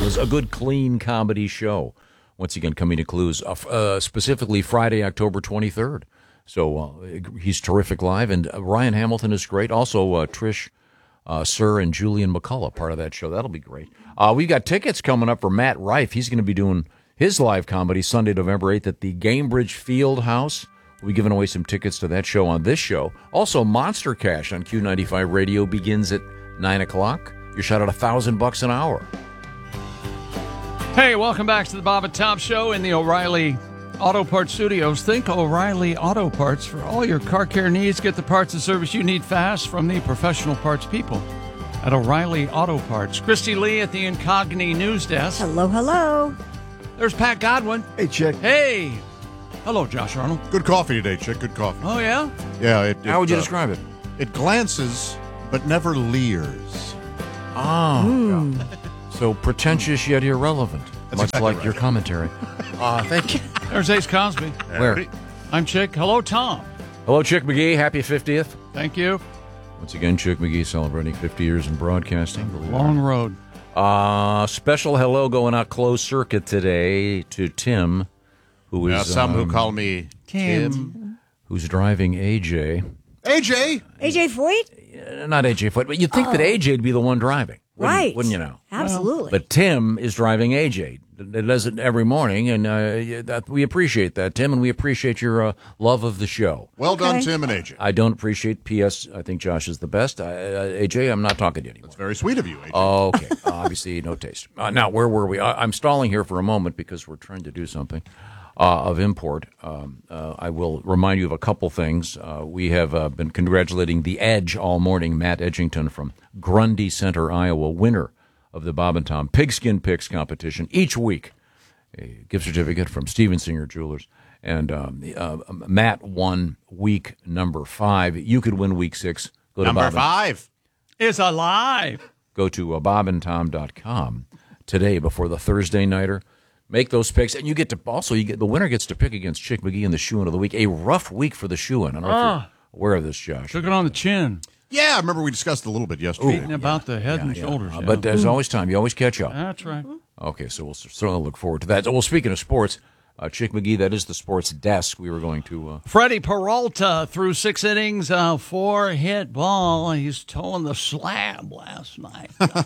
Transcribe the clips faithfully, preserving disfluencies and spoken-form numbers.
was a good, clean comedy show. Once again, coming to Clues, uh, uh, specifically Friday, October twenty-third. So uh, he's terrific live, and uh, Ryan Hamilton is great. Also, uh, Trish uh, Sir and Julian McCullough, part of that show. That'll be great. Uh, we've got tickets coming up for Matt Rife. He's going to be doing his live comedy Sunday, November eighth at the Gamebridge Field House. We'll be giving away some tickets to that show on this show. Also, Monster Cash on Q ninety-five Radio begins at nine o'clock. You're shot at a thousand bucks an hour. Hey, welcome back to the Bob and Tom Show in the O'Reilly Auto Parts Studios. Think O'Reilly Auto Parts for all your car care needs. Get the parts and service you need fast from the professional parts people at O'Reilly Auto Parts. Christy Lee at the Incogni News Desk. Hello, hello. There's Pat Godwin. Hey, Chick. Hey. Hello, Josh Arnold. Good coffee today, Chick. Good coffee. Oh, yeah? Yeah. It, it, How would you uh, describe it? It glances, but never leers. Oh, Mm. yeah. So pretentious yet irrelevant, That's much exactly like right. your commentary. Uh, thank you. There's Ace Cosby. Where? I'm Chick. Hello, Tom. Hello, Chick McGee. Happy fiftieth. Thank you. Once again, Chick McGee celebrating fifty years in broadcasting. Long road. Uh, special hello going out closed circuit today to Tim, who is Yeah, some um, who call me Tim. who's driving A J. A J. A J Foyt? Uh, not A J Foot, but you'd think that A J would be the one driving. Wouldn't, Right. Wouldn't you know? Absolutely. But Tim is driving A J. It does it every morning, and uh, that, we appreciate that, Tim, and we appreciate your uh, love of the show. Well done, Okay. Tim and A J. I don't appreciate P S. I think Josh is the best. Uh, A J, I'm not talking to you anymore. It's very sweet of you, A J. Oh, okay. Obviously, no taste. Uh, now, where were we? I, I'm stalling here for a moment because we're trying to do something uh, of import. Um, uh, I will remind you of a couple things. Uh, we have uh, been congratulating the Edge all morning, Matt Edgington from Grundy Center, Iowa, winner of the Bob and Tom Pigskin Picks competition each week. A gift certificate from Steven Singer Jewelers. And um, uh, Matt won week number five. You could win week six. Go to Number Bob and- five. It's alive. Go to uh, bob and tom dot com today before the Thursday nighter. Make those picks, and you get to also you get the winner gets to pick against Chick McGee in the shoe-in of the week. A rough week for the shoe-in. I don't know if you're aware of this, Josh. Took it on the chin. Yeah, I remember we discussed it a little bit yesterday. Beating about the head and Yeah, shoulders. uh, yeah. But there's always time. You always catch up. That's right. Okay, so we'll certainly look forward to that. Well, speaking of sports, uh, Chick McGee, that is the sports desk. We were going to. Uh, Freddie Peralta threw six innings, uh, four hit ball. He's towing the slab last night.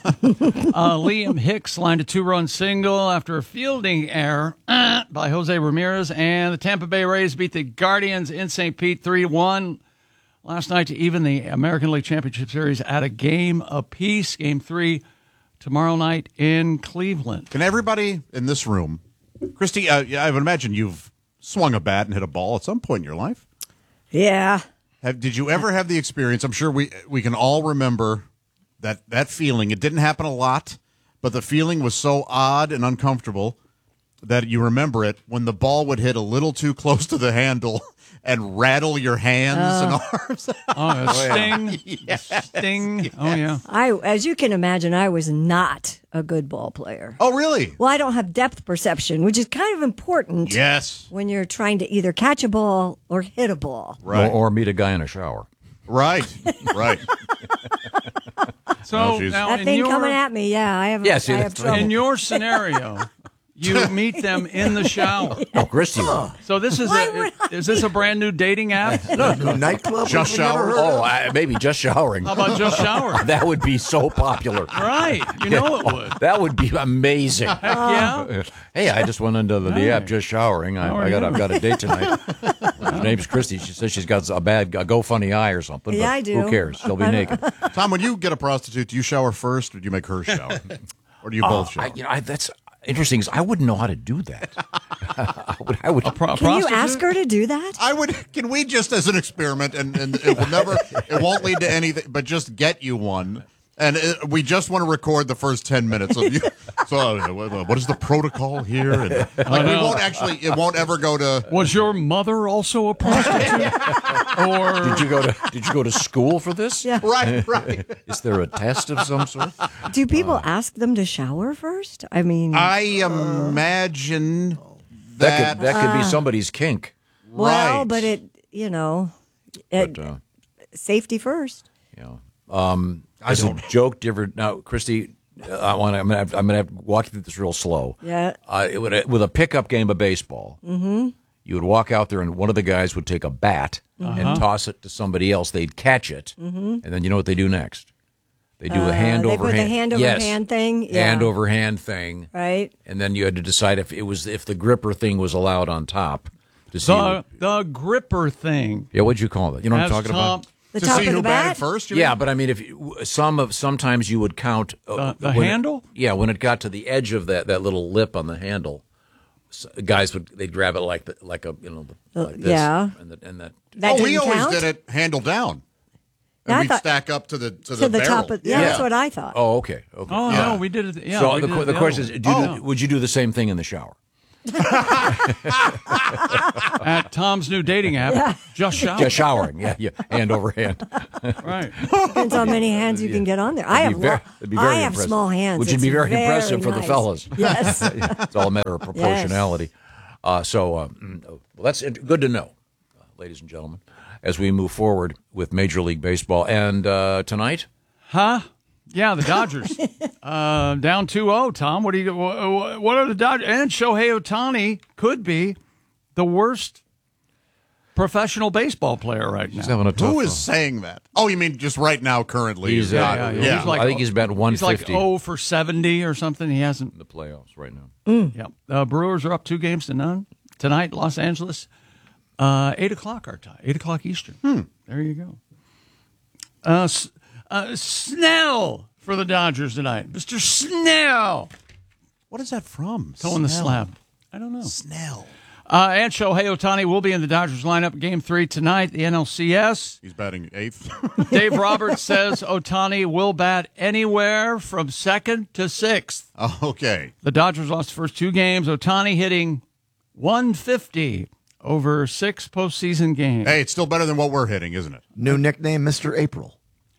uh, Liam Hicks lined a two-run single after a fielding error uh, by Jose Ramirez, and the Tampa Bay Rays beat the Guardians in Saint Pete three to one last night to even the American League Championship Series at a game apiece. Game three tomorrow night in Cleveland. Can everybody in this room, Christy, uh, I would imagine you've swung a bat and hit a ball at some point in your life. yeah. Have, did you ever have the experience? I'm sure we we can all remember that that feeling. It didn't happen a lot, but the feeling was so odd and uncomfortable that you remember it when the ball would hit a little too close to the handle and rattle your hands and arms. Oh, a sting. A sting. Oh, yeah. I, as you can imagine, I was not a good ball player. Oh, really? Well, I don't have depth perception, which is kind of important Yes. when you're trying to either catch a ball or hit a ball. Right. or, or meet a guy in a shower. Right. Right. So Oh, she's- now That in thing your, coming at me, yeah, I have. Yeah, see, I have that's right. trouble. in your scenario, you meet them in the shower. Oh, Christy. So this is Why a would is this a brand new dating app? New nightclub? Just We've never shower? heard of. Oh, I, maybe just showering. How about just shower? That would be so popular. Right, you know it would. That would be amazing. Heck yeah. Hey, I just went into the, the app, just showering. How are I, I got you? I've got a date tonight. Her name's Christy. She says she's got a bad a GoFundMe eye or something. Yeah, but I do. Who cares? She'll be naked. Tom, when you get a prostitute, do you shower first or do you make her shower? Or do you both shower? I, you know, I, that's interesting. 'Cause I wouldn't know how to do that. I would. I would Pro- Can you prostitute? ask her to do that? I would. Can we just, as an experiment, and, and it will never, it won't lead to anything, but just get you one, and it, we just want to record the first ten minutes of you. So, uh, what what is the protocol here? And, like, we won't actually. It won't ever go to. Was your mother also a prostitute? Or Did you go to Did you go to school for this? Yeah. Right. Right. Is there a test of some sort? Do people ask them to shower first? I mean, I imagine That that. could that could be somebody's kink. well, right. but it, you know, it, But, uh, safety first. you know, um, I as a don't- joke, do you ever now, Christy? I want. I'm going to. I'm going to walk you through this real slow. Yeah. Uh, it would, with a pickup game of baseball. Mm-hmm. You would walk out there, and one of the guys would take a bat Uh-huh. and toss it to somebody else. They'd catch it, mm-hmm. and then you know what they do next? They do a hand Uh, they over put hand. the hand over yes. hand thing? Yeah. Hand over hand thing. Right. And then you had to decide if it was if the gripper thing was allowed on top. To see. The, the gripper thing. Yeah, what'd you call it? You know what I'm Has talking Tom- about? The to top see of who the batted bat? first? You Yeah, mean? but I mean, if you, some of sometimes you would count uh, The- the when it- handle? yeah, when it got to the edge of that, that little lip on the handle, s guys would they'd grab it like the, like a you know like this, yeah. and, the, and that. That oh, we didn't always count? did it handle down. Yeah, I And we'd thought- stack up to the to, To the, the barrel. top of, yeah, that's what I thought. Oh, okay, okay. Oh, Yeah. no, we did it. Yeah, so we the, did qu- it the the question other is, way. do you, Oh. would you do the same thing in the shower? At Tom's new dating app, just shout. Just showering, yeah, yeah, hand over hand. Right. Depends how many hands you can get on there. I It'd have, be very- lo- it'd be very I have impressive. small hands. Which would It's be very impressive for the nice. fellas. Yes. It's all a matter of proportionality. Uh, so, uh, mm, well, that's int- good to know, uh, ladies and gentlemen, as we move forward with Major League Baseball. And uh, tonight, Huh? Yeah, the Dodgers uh, down two oh. Tom, what do you? wha- What are the Dodgers? And Shohei Ohtani could be the worst professional baseball player right now. he's having a tough. Who is one. saying that? Oh, you mean just right now, currently? He's, is uh, not- yeah, yeah. He's like, I think he's about one He's like fifty. oh for seventy or something. He hasn't. in the playoffs right now? Yeah. Uh, Brewers are up two games to none tonight. Los Angeles, uh, eight o'clock our time, eight o'clock Eastern. Hmm. There you go. Uh, S- uh, Snell for the Dodgers tonight, Mister Snell. What is that from? Towing the Snell. slab. I don't know. Snell. Uh, and Shohei Ohtani will be in the Dodgers lineup game three tonight, the N L C S. He's batting eighth. Dave Roberts says Ohtani will bat anywhere from second to sixth. Oh, okay. The Dodgers lost the first two games. Ohtani hitting one fifty over six postseason games. Hey, it's still better than what we're hitting, isn't it? New nickname, Mister April.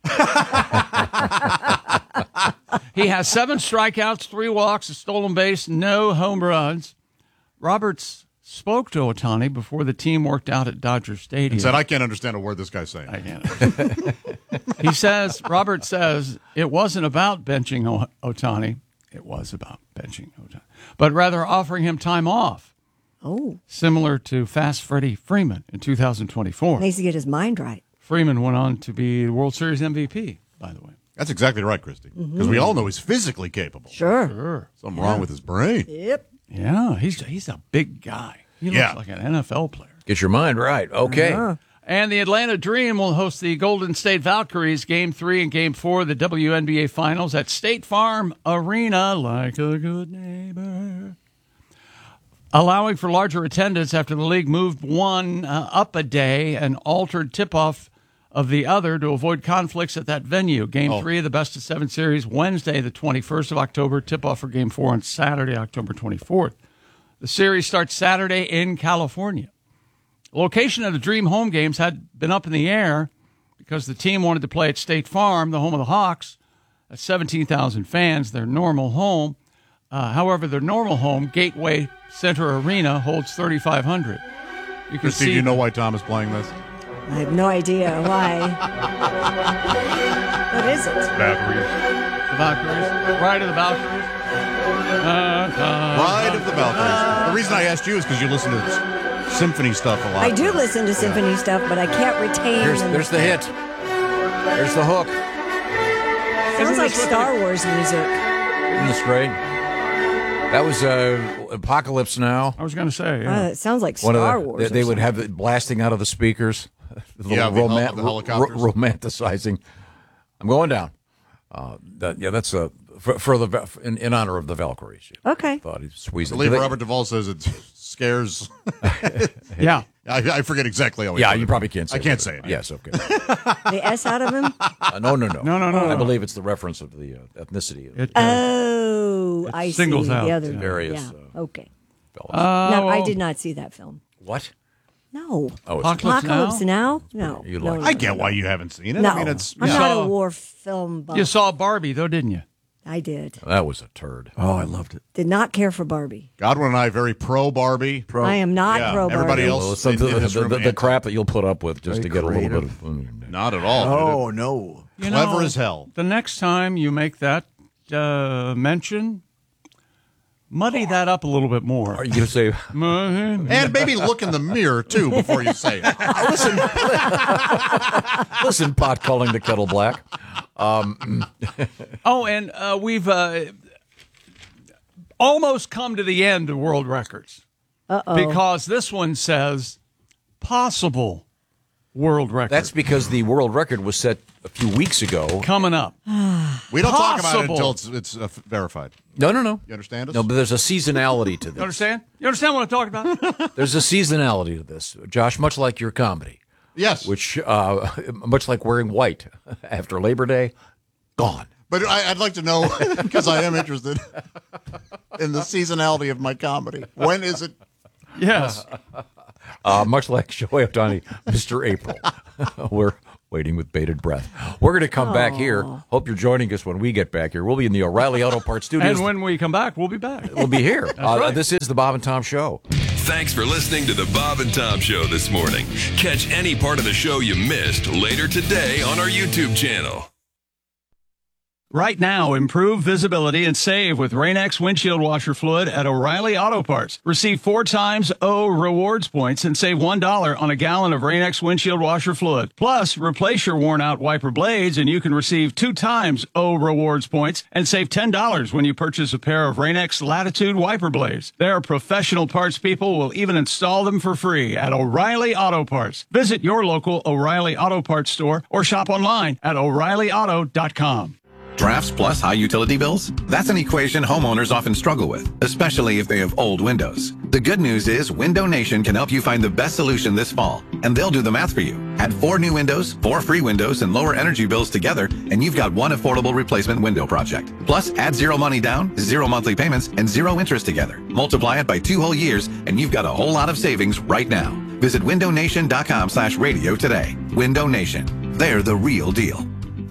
He has seven strikeouts, three walks, a stolen base, no home runs. Roberts spoke to Ohtani before the team worked out at Dodger Stadium. And said, I can't understand a word this guy's saying. I can't. He says, Robert says, it wasn't about benching o- Ohtani. It was about benching Ohtani, but rather offering him time off, Oh, similar to Fast Freddie Freeman in two thousand twenty-four. needs to get his mind right. Freeman went on to be the World Series M V P, by the way. That's exactly right, Christy. Because we all know he's physically capable. Sure. Sure. Something wrong with his brain. Yep. Yeah, he's he's a big guy. He Yeah. looks like an N F L player. Get your mind right. Okay. And the Atlanta Dream will host the Golden State Valkyries Game three and Game four of the W N B A Finals at State Farm Arena, like a good neighbor. Allowing for larger attendance after the league moved one uh, up a day and altered tip-off of the other to avoid conflicts at that venue. Game Oh. three of the best of seven series, Wednesday, the twenty-first of October. Tip-off for Game four on Saturday, October twenty-fourth. The series starts Saturday in California. The location of the Dream home games had been up in the air because the team wanted to play at State Farm, the home of the Hawks, at seventeen thousand fans, their normal home. Uh, however, their normal home, Gateway Center Arena, holds thirty-five hundred. You can Christy, see do you know why Tom is playing this? I have no idea why. What is it? Valkyries. the Valkyries, Ride of the Valkyries. Uh, uh, Ride of the Valkyries. The reason I asked you is because you listen to s- symphony stuff a lot. I do listen to symphony stuff, but I can't retain. There's, them. there's the hit. There's the hook. Sounds Isn't like this what Star Wars music. Isn't this great? That was uh, Apocalypse Now. I was going to say, Uh, yeah. it sounds like One Star of the, Wars. They, or they would something. have it blasting out of the speakers. The Yeah, the hel- roman- the helicopters. ro- romanticizing. I'm going down. Uh, that, yeah, that's uh, for, for the in, in honor of the Valkyries. Okay. Thought he'd squeeze I it. believe Do they- Robert Duvall says it scares. yeah. I, I forget exactly how he Yeah, put you it. probably can't say I can't that. say it. Yes, okay. The S out of him? Uh, no, no, no. No, no, no, I no. believe it's the reference of the uh, ethnicity of It, uh, Oh, I see. singles out, The other yeah. Various, Yeah. uh, Okay. fellas. No, I oh, did not see that film. What? No. Oh, it's Apocalypse Apocalypse Now? Now? No. You no, like no, I get why you haven't seen it. No. I mean, it's I'm yeah. not saw- a war film buff. You saw Barbie, though, didn't you? I did. That was a turd. Oh, I loved it. Did not care for Barbie. Godwin and I very pro Barbie. Pro. I am not Yeah, pro Barbie. everybody else- Well, it's some- in- the, in this the- room the- the anti- crap that you'll put up with just Very to get a little creative. bit of. Not at all. Oh, no. You Clever know, as hell. The next time you make that uh, mention, muddy that up a little bit more. Are you going to say? And maybe look in the mirror, too, before you say it. listen, listen, pot calling the kettle black. Um, oh, and uh, we've uh, almost come to the end of world records. Uh-oh. Because this one says possible world record. That's because the world record was set a few weeks ago. Coming up. We don't talk about it Possible. until it's, it's uh, verified. No, no, no. You understand us? No, but there's a seasonality to this. You understand? You understand what I'm talking about? There's a seasonality to this, Josh, much like your comedy. Yes. Which, uh, much like wearing white after Labor Day, gone. But I, I'd like to know, because I am interested in the seasonality of my comedy. When is it? Yes. Uh, much like Shohei Ohtani, Mister April. We're waiting with bated breath. We're going to come back here. Hope you're joining us when we get back here. We'll be in the O'Reilly Auto Parts studios. And when we come back, we'll be back. We'll be here. Uh, right. This is the Bob and Tom Show. Thanks for listening to the Bob and Tom Show this morning. Catch any part of the show you missed later today on our YouTube channel. Right now, improve visibility and save with Rain-X windshield washer fluid at O'Reilly Auto Parts. Receive four times O rewards points and save one dollar on a gallon of Rain-X windshield washer fluid. Plus, replace your worn-out wiper blades and you can receive two times O rewards points and save ten dollars when you purchase a pair of Rain-X Latitude wiper blades. Their professional parts people will even install them for free at O'Reilly Auto Parts. Visit your local O'Reilly Auto Parts store or shop online at O'Reilly Auto dot com. Drafts plus high utility bills? That's an equation homeowners often struggle with, especially if they have old windows. The good news is Window Nation can help you find the best solution this fall, and they'll do the math for you. Add four new windows, four free windows, and lower energy bills together, and you've got one affordable replacement window project. Plus, add zero money down, zero monthly payments, and zero interest together. Multiply it by two whole years, and you've got a whole lot of savings right now. Visit window nation dot com slash radio today. Window Nation. They're the real deal.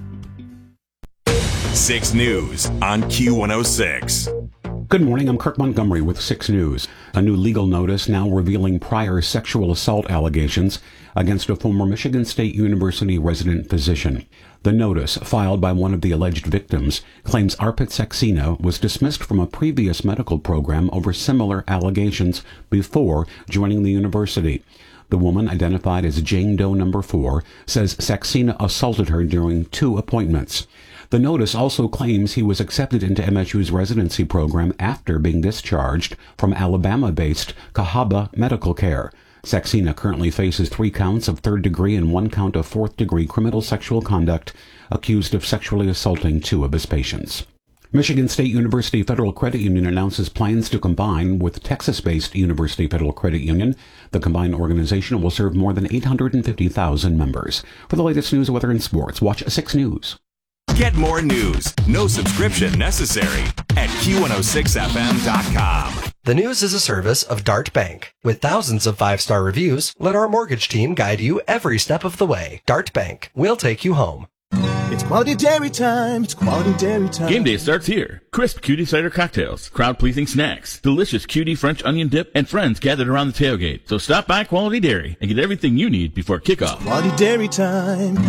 six News on Q one oh six. Good morning, I'm Kirk Montgomery with six News. A new legal notice now revealing prior sexual assault allegations against a former Michigan State University resident physician. The notice, filed by one of the alleged victims, claims Arpit Saxena was dismissed from a previous medical program over similar allegations before joining the university. The woman, identified as Jane Doe number four, says Saxena assaulted her during two appointments. The notice also claims he was accepted into M S U's residency program after being discharged from Alabama-based Cahaba Medical Care. Saxena currently faces three counts of third-degree and one count of fourth-degree criminal sexual conduct, accused of sexually assaulting two of his patients. Michigan State University Federal Credit Union announces plans to combine with Texas-based University Federal Credit Union. The combined organization will serve more than eight hundred fifty thousand members. For the latest news, weather, and sports, watch six News. Get more news, no subscription necessary, at Q one oh six F M dot com. The News is a service of Dart Bank. With thousands of five-star reviews, let our mortgage team guide you every step of the way. Dart Bank. We'll take you home. It's quality dairy time. It's quality dairy time. Game day starts here. Crisp cutie cider cocktails, crowd-pleasing snacks, delicious cutie French onion dip, and friends gathered around the tailgate. So stop by Quality Dairy and get everything you need before kickoff. It's quality dairy time.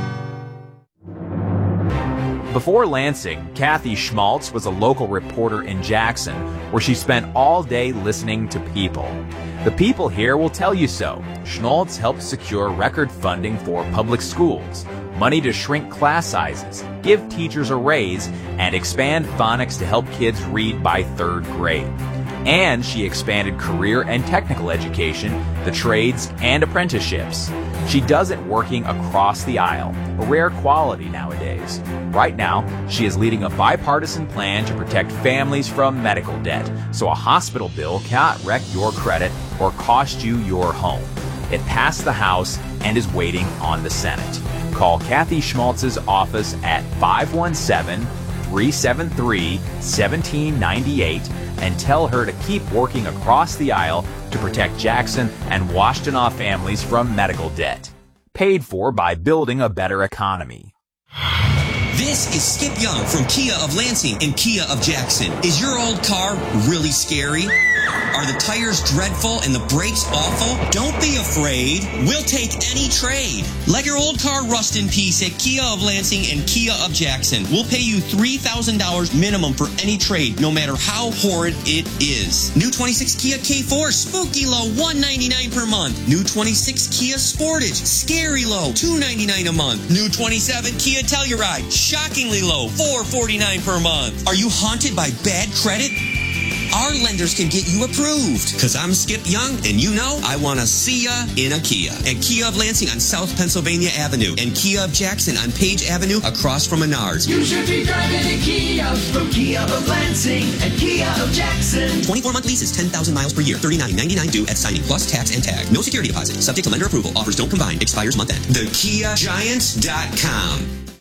Before Lansing, Kathy Schmaltz was a local reporter in Jackson, where she spent all day listening to people. The people here will tell you so. Schmaltz helped secure record funding for public schools, money to shrink class sizes, give teachers a raise, and expand phonics to help kids read by third grade. And she expanded career and technical education, the trades, and apprenticeships. She does it working across the aisle, a rare quality nowadays. Right now, she is leading a bipartisan plan to protect families from medical debt, so a hospital bill cannot wreck your credit or cost you your home. It passed the House and is waiting on the Senate. Call Kathy Schmaltz's office at five one seven, three seven three, one seven nine eight and tell her to keep working across the aisle to protect Jackson and Washtenaw families from medical debt. Paid for by Building a Better Economy. This is Skip Young from Kia of Lansing and Kia of Jackson. Is your old car really scary? Are the tires dreadful and the brakes awful? Don't be afraid. We'll take any trade. Let your old car rust in peace at Kia of Lansing and Kia of Jackson. We'll pay you three thousand dollars minimum for any trade, no matter how horrid it is. New twenty-six Kia K four, spooky low, one hundred ninety-nine dollars per month. New twenty-six Kia Sportage, scary low, two hundred ninety-nine dollars a month. New twenty-seven Kia Telluride, shockingly low, four hundred forty-nine dollars per month. Are you haunted by bad credit? Our lenders can get you approved. Because I'm Skip Young, and you know I want to see ya in a Kia. At Kia of Lansing on South Pennsylvania Avenue and Kia of Jackson on Page Avenue across from Menards. You should be driving a Kia from Kia of Lansing and Kia of Jackson. twenty-four month leases, ten thousand miles per year, thirty-nine ninety-nine due at signing, plus tax and tag. No security deposit. Subject to lender approval. Offers don't combine. Expires month end. the kia giant dot com.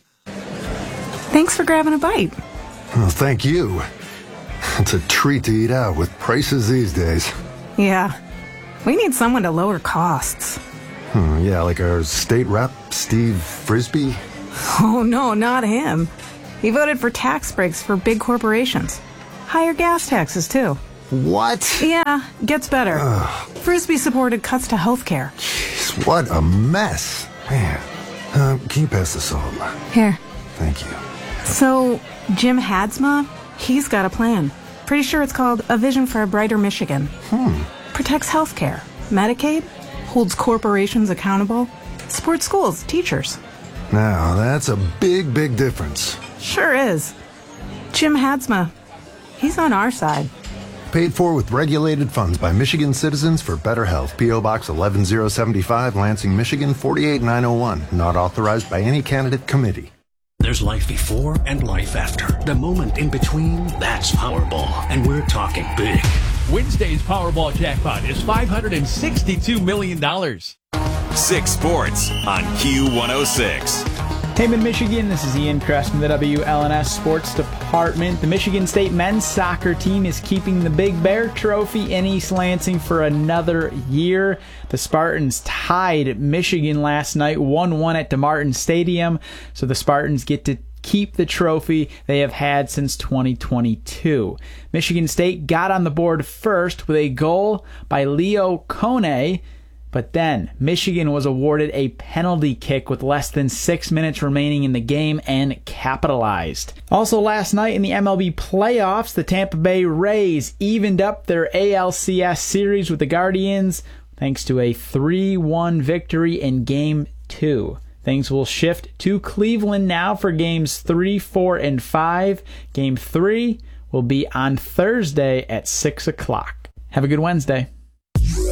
Thanks for grabbing a bite. Well, thank you. It's a treat to eat out with prices these days. Yeah. We need someone to lower costs. Hmm, yeah, like our state rep, Steve Frisbee. Oh, no, not him. He voted for tax breaks for big corporations. Higher gas taxes, too. What? Yeah, gets better. Ugh. Frisbee supported cuts to health care. Jeez, what a mess. Man, uh, can you pass the salt? Here. Thank you. So, Jim Hadsma, he's got a plan. Pretty sure it's called A Vision for a Brighter Michigan. Hmm. Protects health care, Medicaid, holds corporations accountable, supports schools, teachers. Now, that's a big, big difference. Sure is. Jim Hadsma, he's on our side. Paid for with regulated funds by Michigan Citizens for Better Health. P O. Box eleven oh seventy-five, Lansing, Michigan four eight nine oh one. Not authorized by any candidate committee. There's life before and life after. The moment in between, that's Powerball. And we're talking big. Wednesday's Powerball jackpot is five hundred sixty-two million dollars. Six Sports on Q one oh six. Hey, Mid-Michigan, this is Ian Kress from the W L N S Sports Department. The Michigan State men's soccer team is keeping the Big Bear Trophy in East Lansing for another year. The Spartans tied Michigan last night, one one at DeMartin Stadium, so the Spartans get to keep the trophy they have had since twenty twenty-two. Michigan State got on the board first with a goal by Leo Kone, but then Michigan was awarded a penalty kick with less than six minutes remaining in the game and capitalized. Also last night in the M L B playoffs, the Tampa Bay Rays evened up their A L C S series with the Guardians thanks to a three one victory in Game two. Things will shift to Cleveland now for Games three, four, and five. Game three will be on Thursday at six o'clock. Have a good Wednesday.